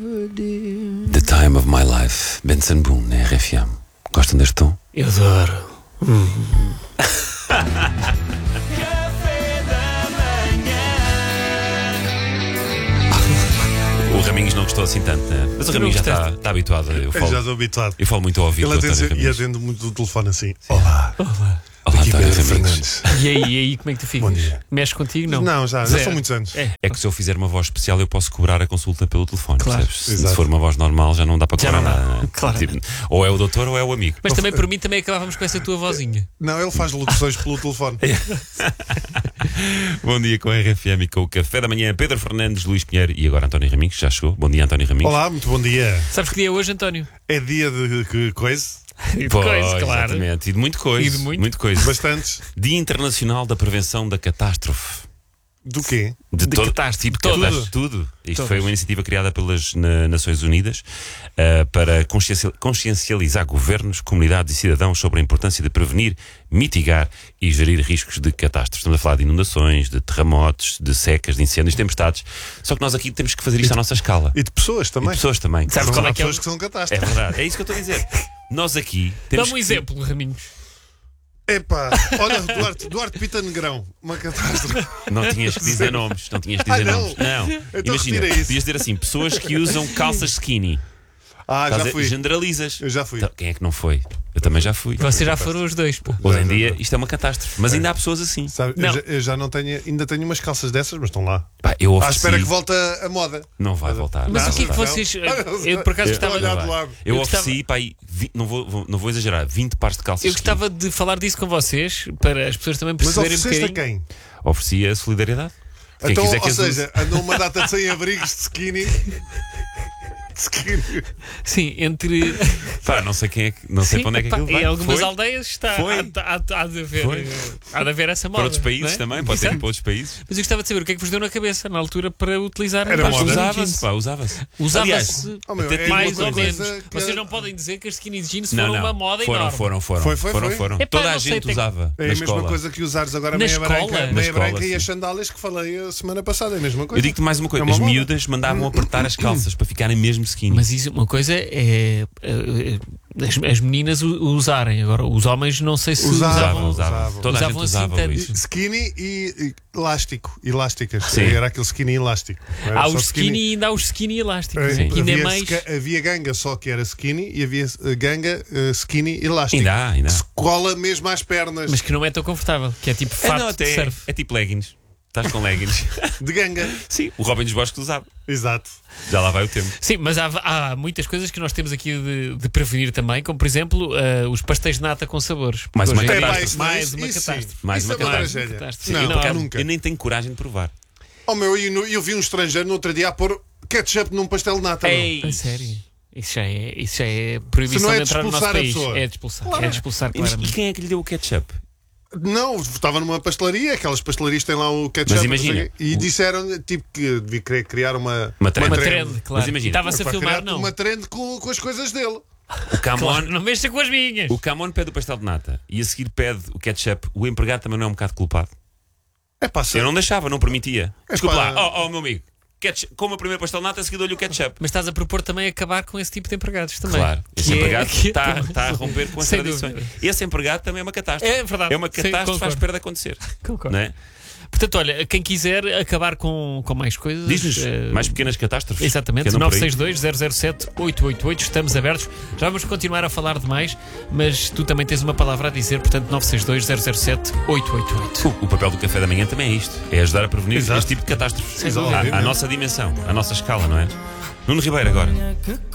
The Time of My Life, Benson Boone, na RFM. Gostam deste tom? Eu adoro. O Raminhos não gostou assim tanto, né? Mas o Raminhos já está habituado. Eu Já estou habituado. Eu falo muito ao ouvido. Ele atende muito o telefone assim. Olá. Olá, Aqui António Pedro Raminhos. Fernandes. E aí, como é que tu ficas? Bom dia. Mexes contigo? Não. Não, já Zero. são muitos anos. É que se eu fizer uma voz especial eu posso cobrar a consulta pelo telefone, Claro. percebes? Se Exato. for uma voz normal já não dá para Já cobrar não dá. nada, né? Claro. Tipo, ou é o doutor ou é o amigo. Mas também por mim também acabávamos com essa tua vozinha. Não, ele faz locuções pelo telefone. Bom dia com a RFM e com o Café da Manhã. Pedro Fernandes, Luís Pinheiro e agora António Raminhos, já chegou. Bom dia, António Raminhos. Olá, muito bom dia. Sabes que dia é hoje, António? É dia de que coisa? E de Pois, coisa, claro. exatamente. E de muito coisa. E de muito. coisa. Bastantes. Dia Internacional da Prevenção da Catástrofe. Do quê? De catástrofe. tipo Todas. catástrofe, tudo. Isto Todas. foi uma iniciativa criada pelas Nações Unidas para consciencializar governos, comunidades e cidadãos sobre a importância de prevenir, mitigar e gerir riscos de catástrofes. Estamos a falar de inundações, de terremotos, de secas, de incêndios, de tempestades. Só que nós aqui temos que fazer isto à nossa escala. E de pessoas E também. pessoas também. Sabes Há qual é que é pessoas o... que são É catástrofes. verdade. É isso que eu estou a dizer. Nós aqui temos Dá-me um exemplo, Raminhos. Epá, olha, Duarte Pita Negrão. Uma catástrofe. Não tinhas que dizer nomes. Não tinhas que dizer não. nomes. Não. Então Imagina, retira isso. podias dizer assim: pessoas que usam calças skinny. Ah, Estás a já ver? fui. Generalizas. Eu já fui. Então, quem é que não foi? Eu também já fui. Vocês já foram os dois, pô. Hoje em Já, dia já. isto é uma catástrofe. Mas ainda há pessoas assim. Sabe, Não. eu já não tenho, ainda tenho umas calças dessas, mas estão lá. Pá, eu À ofereci. espera que volte a moda. Não vai voltar. Mas não o que é que vai não. vocês... Não. Eu por acaso Estou a gostava... olhar voltar. de lado. Eu Eu ofereci, pá, aí, não vou exagerar, 20 pares de calças. Eu gostava de falar disso com vocês, para as pessoas também Mas perceberem um ofereceste a bocadinho. quem? Ofereci a solidariedade. Quem Então, quiser que ou as use. seja, andam uma data de sem-abrigos de skinny. De skinny. Sim, entre... Pá, não sei quem é que. Não sei Sim, para onde é que epá, aquilo vai. em algumas Foi? aldeias está, Foi? há de haver, Foi? há de haver essa moda. Para outros países não é? também, pode ser Exato. para outros países. Mas eu gostava de saber o que é que vos deu na cabeça na altura para utilizar Era as moda. skinny Usava-se, jeans. pá, usava-se. Usava-se Oh, meu, Até é mais uma ou coisa menos. que- Vocês não podem dizer que as skinny jeans Não, foram não. uma moda Foram. enorme. Foi. Epá, Toda não a sei gente até que- usava É na a mesma escola. coisa que usares agora a Na meia escola? branca, Na meia escola, branca e sim. as sandálias que falei a semana passada. É a mesma coisa. Eu digo-te mais uma coisa: É uma as moda. miúdas mandavam apertar as calças para ficarem mesmo skinny. Mas isso, uma coisa é as meninas usarem. Agora, os homens não sei se Usavam. usavam. Toda a gente Usavam assim usava, tanto. Luís. Skinny e elásticas. Sim. Era aquele skinny elástico. Não era Há só os skinny e ainda há os skinny elásticos. É, Sim. Que ainda é havia, mais. havia ganga só que era skinny e havia ganga skinny elástico. Ainda há. Se cola mesmo às pernas. Mas que não é tão confortável. Que é tipo fato não, de até surf. é tipo leggings. Estás com leggings. De ganga. Sim, o Robin dos Bosques usava. Exato. Já lá vai o tempo. Sim, mas há muitas coisas que nós temos aqui de prevenir também, como por exemplo os pastéis de nata com sabores. Mais Hoje uma em dia- catástrofe. Mais uma Isso sim. catástrofe. Mais Isso uma é uma catástrofe. tragédia. Catástrofe. Não, Não, Por acaso, nunca. eu nem tenho coragem de provar. Oh meu, eu vi um estrangeiro no outro dia a pôr ketchup num pastel de nata. Ei. A sério? Isso já é proibição Se não é de entrar no nosso de expulsar a país. pessoa. É de expulsar. Claro. É de expulsar, E claramente. quem é que lhe deu o ketchup? Não, estava numa pastelaria, aquelas pastelarias têm lá o ketchup. Mas não sei imagina, o quê, e disseram tipo que devia querer criar uma trend. Uma trend, claro. Mas imagina, E estava-se a Para filmar, criar não. uma trend com as coisas dele. O Camon, Claro, não mexa com as minhas. o Camon pede o pastel de nata e a seguir pede o ketchup. O empregado também não é um bocado culpado? É pá, Eu não deixava, não permitia. Desculpa pá. lá, meu amigo. Como o primeiro pastel de nata, a seguir dou-lhe o ketchup. Mas estás a propor também acabar com esse tipo de empregados também. Claro, esse Que é- empregado que é- está a romper com as Sem tradições. dúvida. Esse empregado também é uma catástrofe. É verdade. É uma Sim, catástrofe à concordo. espera de acontecer. Concordo. Não é? Portanto, olha, quem quiser acabar com mais coisas. Diz-nos mais pequenas catástrofes. Exatamente, que andam por aí. 962-007-888, estamos abertos. Já vamos continuar a falar de mais, mas tu também tens uma palavra a dizer, portanto, 962-007-888. O papel do café da manhã também é isto: é ajudar a prevenir Exato. este tipo de catástrofes. Exato. À nossa dimensão, à nossa escala, não é? Nuno Ribeiro agora.